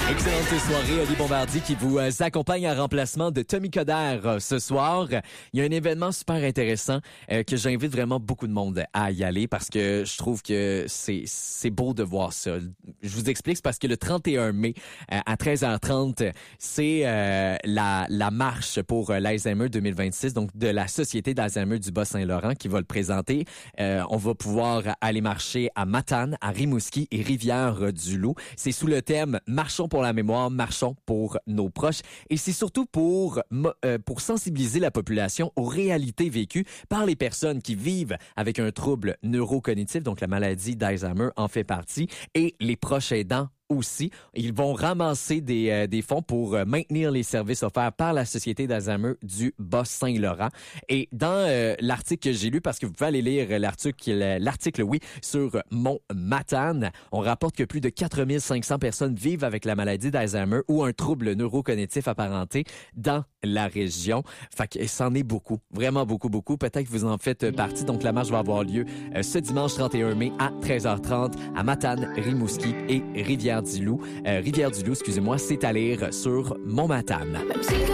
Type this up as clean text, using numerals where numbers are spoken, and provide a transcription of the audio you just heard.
Excellente soirée, Oli Bombardier qui vous accompagne en remplacement de Tommy Coder ce soir. Il y a un événement super intéressant que j'invite vraiment beaucoup de monde à y aller parce que je trouve que c'est beau de voir ça. Je vous explique, c'est parce que le 31 mai à 13h30, c'est la marche pour l'Alzheimer 2026, donc de la Société d'Alzheimer du Bas-Saint-Laurent qui va le présenter. On va pouvoir aller marcher à Matane, à Rimouski et Rivière-du-Loup. C'est sous le thème « Marchons pour la mémoire, marchons pour nos proches ». Et c'est surtout pour sensibiliser la population aux réalités vécues par les personnes qui vivent avec un trouble neurocognitif, donc la maladie d'Alzheimer en fait partie, et les proches aidants aussi. Ils vont ramasser des fonds pour maintenir les services offerts par la Société d'Alzheimer du Bas-Saint-Laurent. Et dans l'article que j'ai lu, parce que vous pouvez aller lire l'article, sur Mont Matane, on rapporte que plus de 4500 personnes vivent avec la maladie d'Alzheimer ou un trouble neurocognitif apparenté dans la région. Fait que c'en est beaucoup, vraiment beaucoup, beaucoup. Peut-être que vous en faites partie. Donc, la marche va avoir lieu ce dimanche 31 mai à 13h30 à Matane, Rimouski et Rivière-du-Loup, excusez-moi, c'est à lire sur Mont Matane.